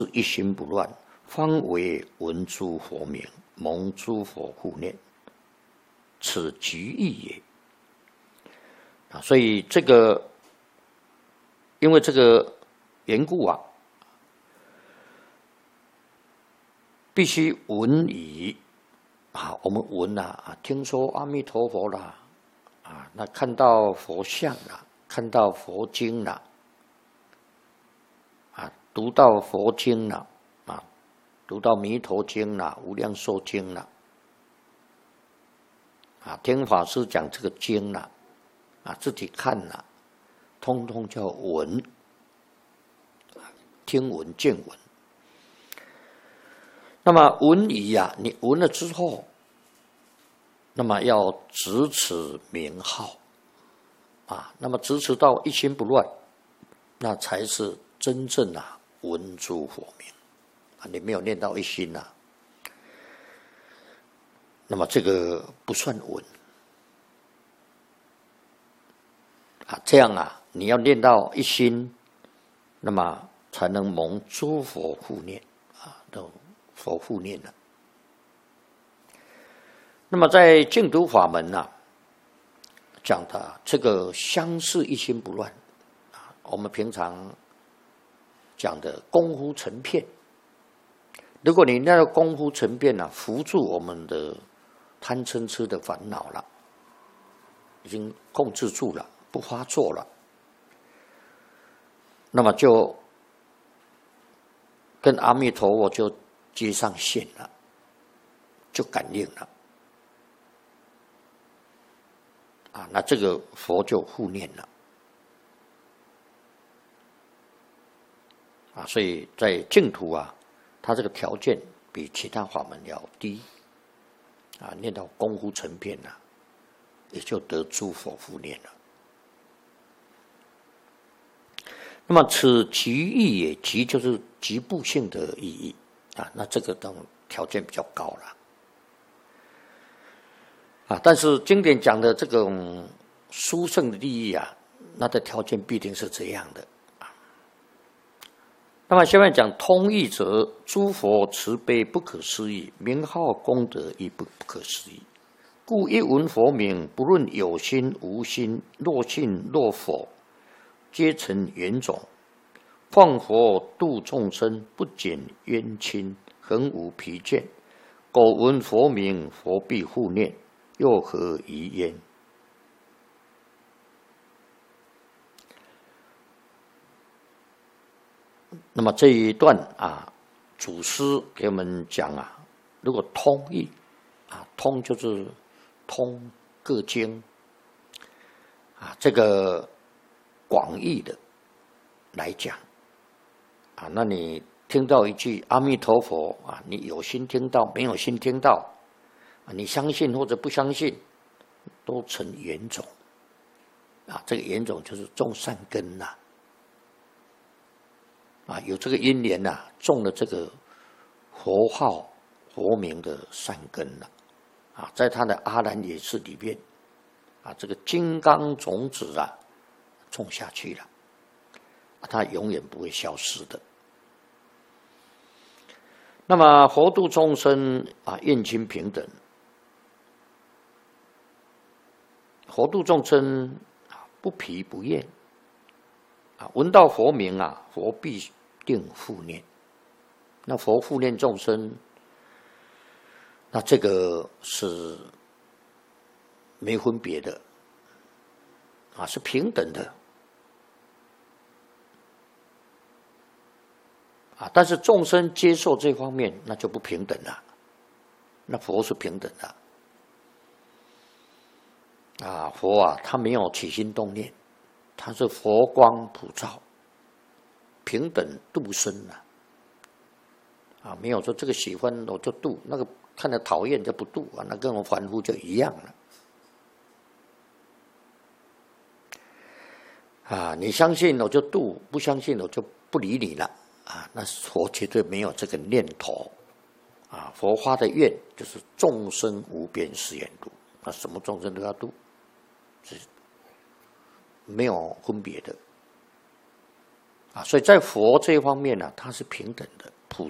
一心不乱，方为闻诸佛名，蒙诸佛护念，此极意也。所以这个，因为这个缘故啊，必须闻已啊，我们闻啊，听说阿弥陀佛啦，啊，那看到佛像啦，看到佛经啦，啊，读到佛经啦，啊，读到弥陀经啦、无量寿经啦，啊，听法师讲这个经啦，啊，自己看啦，通通叫闻，听闻见闻。那么闻已啊，你闻了之后，那么要执持名号啊，那么执持到一心不乱，那才是真正啊闻诸佛名啊。你没有念到一心啊，那么这个不算闻啊。这样啊，你要念到一心，那么才能蒙诸佛护念啊，都佛护念了。那么在净土法门啊，讲的这个相似一心不乱啊，我们平常讲的功夫成片，如果你那个功夫成片啊，扶住我们的贪嗔痴的烦恼了，已经控制住了，不发作了，那么就跟阿弥陀佛就接上线了，就感应了啊，那这个佛就护念了啊，所以在净土啊，它这个条件比其他法门要低啊，念到功夫成片了，也就得诸佛护念了。那么此极意也，极就是局部性的意义啊，那这个等条件比较高了啊。但是经典讲的这种殊胜的利益啊，那的条件必定是这样的啊。那么下面讲通义者，诸佛慈悲不可思议，名号功德亦不可思议。故一闻佛名，不论有心无心，若信若否，皆成缘种。放佛度众生，不减冤亲，恒无疲倦。苟闻佛名，佛必护念，又何疑焉？那么这一段啊，祖师给我们讲啊，如果通义啊，通就是通各经啊，这个广义的来讲啊，那你听到一句阿弥陀佛啊，你有心听到，没有心听到啊，你相信或者不相信，都成缘种啊。这个缘种就是种善根呐啊，有这个因缘呐，种了这个佛号佛名的善根了啊，在他的阿兰耶识里面啊，这个金刚种子啊，种下去了，它永远不会消失的。那么佛度众生啊，愿亲平等。佛度众生啊，不疲不厌啊，闻到佛名啊，佛必定护念。那佛护念众生，那这个是没分别的啊，是平等的啊。但是众生接受这方面，那就不平等了。那佛是平等的啊，佛啊，他没有起心动念，他是佛光普照，平等度生啊，没有说这个喜欢我就度，那个看着讨厌就不度啊，那跟我凡夫就一样了啊。你相信我就度，不相信我就不理你了啊。那佛绝对没有这个念头啊。佛发的愿就是众生无边誓愿度，那什么众生都要度，是没有分别的啊，所以在佛这一方面呢，它是平等的。